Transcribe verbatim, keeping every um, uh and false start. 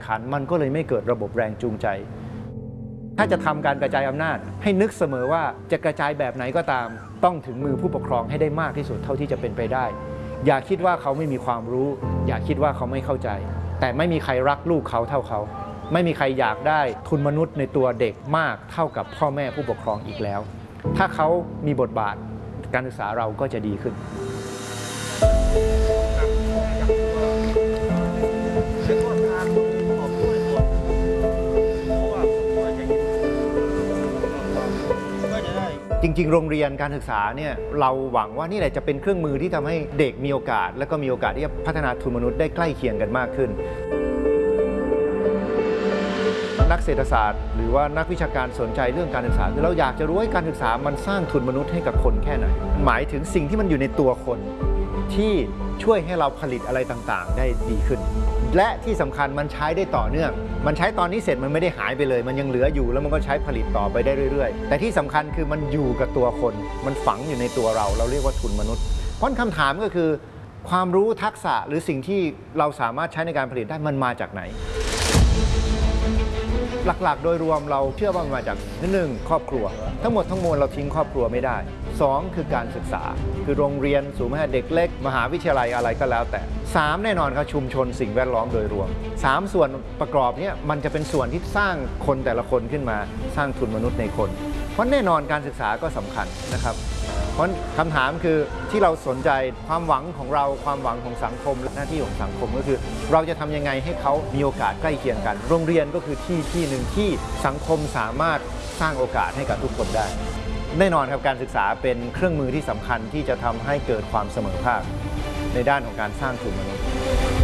ขันมันก็เลยไม่เกิดระบบแรงจูงใจถ้าจะทำการกระจายอำนาจให้นึกเสมอว่าจะกระจายแบบไหนก็ตามต้องถึงมือผู้ปกครองให้ได้มากที่สุดเท่าที่จะเป็นไปได้อย่าคิดว่าเขาไม่มีความรู้อย่าคิดว่าเขาไม่เข้าใจแต่ไม่มีใครรักลูกเขาเท่าเขาไม่มีใครอยากได้ทุนมนุษย์ในตัวเด็กมากเท่ากับพ่อแม่ผู้ปกครองอีกแล้วถ้าเขามีบทบาทการศึกษาเราก็จะดีขึ้นจริงๆโรงเรียนการศึกษาเนี่ยเราหวังว่านี่แหละจะเป็นเครื่องมือที่ทำให้เด็กมีโอกาสและก็มีโอกาสที่จะพัฒนาทุนมนุษย์ได้ใกล้เคียงกันมากขึ้นนักเศรษฐศาสตร์หรือว่านักวิชาการสนใจเรื่องการศึกษาคือเราอยากจะรู้ว่าการศึกษามันสร้างทุนมนุษย์ให้กับคนแค่ไหนหมายถึงสิ่งที่มันอยู่ในตัวคนที่ช่วยให้เราผลิตอะไรต่างๆได้ดีขึ้นและที่สำคัญมันใช้ได้ต่อเนื่องมันใช้ตอนนี้เสร็จมันไม่ได้หายไปเลยมันยังเหลืออยู่แล้วมันก็ใช้ผลิตต่อไปได้เรื่อยๆแต่ที่สำคัญคือมันอยู่กับตัวคนมันฝังอยู่ในตัวเราเราเรียกว่าทุนมนุษย์เพราะคำถามก็คือความรู้ทักษะหรือสิ่งที่เราสามารถใช้ในการผลิตได้มันมาจากไหนหลักๆโดยรวมเราเชื่อว่ามันมาจากหนึ่งครอบครัวทั้งหมดทั้งมวลเราทิ้งครอบครัวไม่ได้สองคือการศึกษาคือโรงเรียนศูนย์พัฒนาเด็กเล็กมหาวิทยาลัยอะไรก็แล้วแต่สามแน่นอนครับชุมชนสิ่งแวดล้อมโดยรวมสามส่วนประกอบนี้มันจะเป็นส่วนที่สร้างคนแต่ละคนขึ้นมาสร้างทุนมนุษย์ในคนเพราะแน่นอนการศึกษาก็สำคัญนะครับเพราะคำถามคือที่เราสนใจความหวังของเราความหวังของสังคมและหน้าที่ของสังคมก็คือเราจะทำยังไงให้เขามีโอกาสใกล้เคียงกันโรงเรียนก็คือที่ที่หนึ่งที่สังคมสามารถสร้างโอกาสให้กับทุกคนได้แน่นอนครับการศึกษาเป็นเครื่องมือที่สำคัญที่จะทำให้เกิดความเสมอภาคในด้านของการสร้างทุนมนุษย์